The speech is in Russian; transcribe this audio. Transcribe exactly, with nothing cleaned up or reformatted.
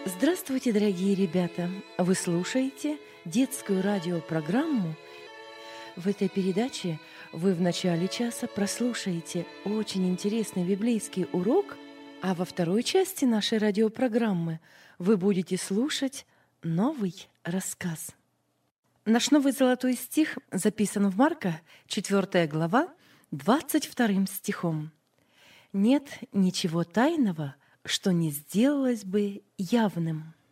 Здравствуйте, дорогие ребята! Вы слушаете детскую радиопрограмму. В этой передаче вы в начале часа прослушаете очень интересный библейский урок, а во второй части нашей радиопрограммы вы будете слушать новый рассказ. Наш новый золотой стих записан в Марка, четвёртая глава, двадцать вторым стихом. «Нет ничего тайного, что не сделалось бы явным».